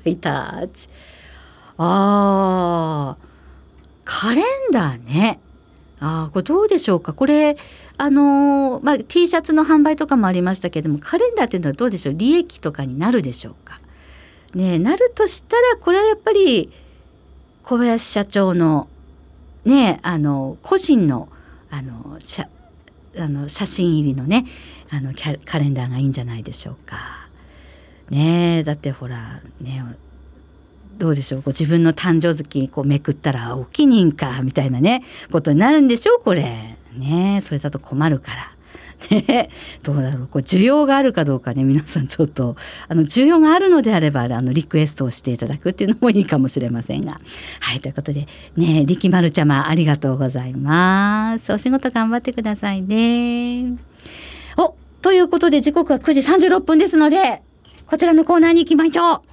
イタッチ。カレンダーね。これどうでしょうか。これT シャツの販売とかもありましたけれども、カレンダーっていうのはどうでしょう。利益とかになるでしょうかね。なるとしたらこれはやっぱり小林社長のね、個人の写真入りのねカレンダーがいいんじゃないでしょうかね。だってほらね、どうでしょう、自分の誕生月めくったらお気に入りかみたいなねことになるんでしょうこれね。それだと困るからね。どうだろう、需要があるかどうかね、皆さんちょっと需要があるのであればリクエストをしていただくっていうのもいいかもしれませんが、はい、ということでね、力丸ちゃまありがとうございます。お仕事頑張ってくださいね。ということで時刻は9時36分ですので、こちらのコーナーに行きましょう。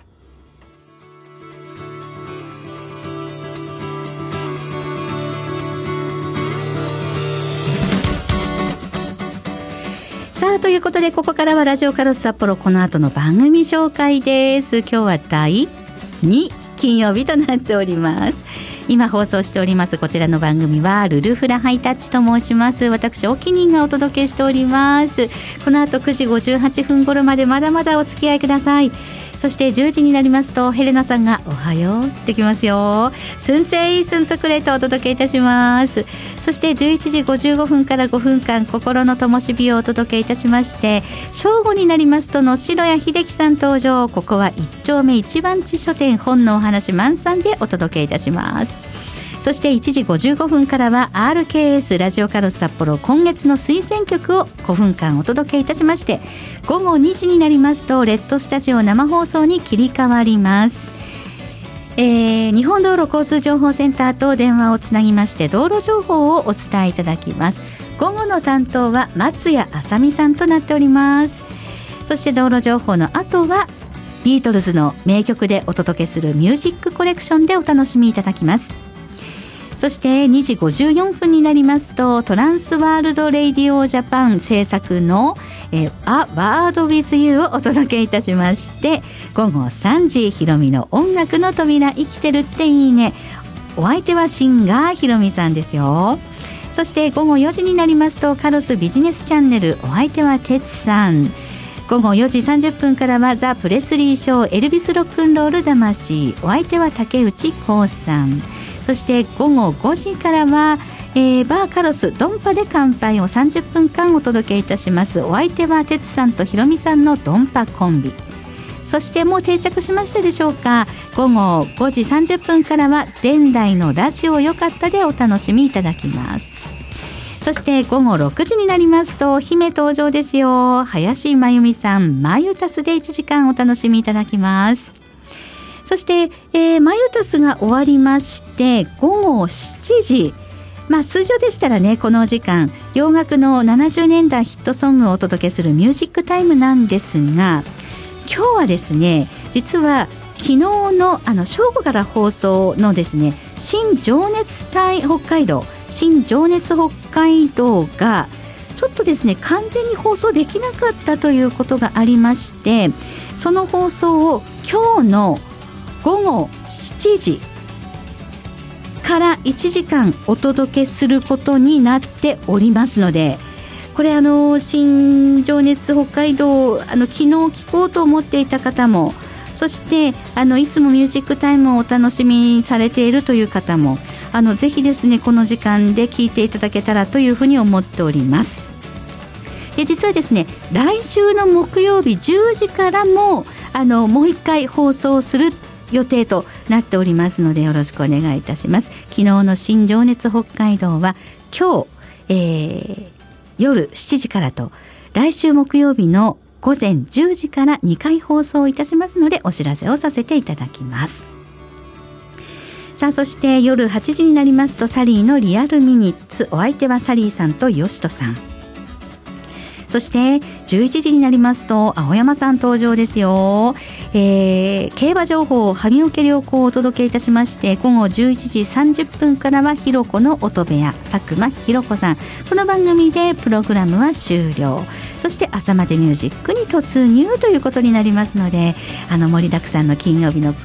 さあ、ということでここからはラジオカロス札幌、この後の番組紹介です。今日は第2金曜日となっております。今放送しておりますこちらの番組はルルフラハイタッチと申します。私おきにんがお届けしております。この後9時58分頃までまだまだお付き合いください。そして10時になりますとヘレナさんがおはようってきますよ。スンツェイスンツクレとお届けいたします。そして11時55分から5分間心の灯火をお届けいたしまして、正午になりますと野城谷秀樹さん登場。ここは一丁目一番地書店本のお話満載でお届けいたします。そして1時55分からは RKS ラジオカロス札幌今月の推薦曲を5分間お届けいたしまして、午後2時になりますとレッドスタジオ生放送に切り替わります。日本道路交通情報センターと電話をつなぎまして道路情報をお伝えいただきます。午後の担当は松谷あさみさんとなっております。そして道路情報の後はビートルズの名曲でお届けするミュージックコレクションでお楽しみいただきます。そして2時54分になりますとトランスワールドレイディオジャパン制作のA Word with You をお届けいたしまして、午後3時ひろみの音楽の扉生きてるっていいね。お相手はシンガーひろみさんですよ。そして午後4時になりますとカロスビジネスチャンネル、お相手はてつさん。午後4時30分からはザ・プレスリーショーエルビスロックンロール魂、お相手は竹内幸さん。そして午後5時からは、バーカロスドンパで乾杯を30分間お届けいたします。お相手はてつさんとひろみさんのドンパコンビ。そしてもう定着しましたでしょうか。午後5時30分からは現代のラジオよかったでお楽しみいただきます。そして午後6時になりますと姫登場ですよ。林真由美さんマユタスで1時間お楽しみいただきます。そして、マユタスが終わりまして午後7時、通常でしたらねこの時間洋楽の70年代ヒットソングをお届けするミュージックタイムなんですが、今日はですね実は昨日の正午から放送のですね新情熱北海道新情熱北海道がちょっとですね完全に放送できなかったということがありまして、その放送を今日の午後7時から1時間お届けすることになっておりますので、これ新情熱北海道昨日聞こうと思っていた方も、そしていつもミュージックタイムをお楽しみされているという方もぜひですねこの時間で聞いていただけたらというふうに思っております。で実はですね来週の木曜日10時からももう一回放送する予定となっておりますのでよろしくお願いいたします。昨日の新情熱北海道は今日、夜7時からと来週木曜日の午前10時から2回放送いたしますのでお知らせをさせていただきます。さあそして夜8時になりますとサリーのリアルミニッツ、お相手はサリーさんとヨシトさん。そして11時になりますと青山さん登場ですよ。競馬情報上岡良子をお届けいたしまして、午後11時30分からはひろこの音部屋佐久間ひろ子さん。この番組でプログラムは終了。そして朝までミュージックに突入ということになりますので盛りだくさんの金曜日の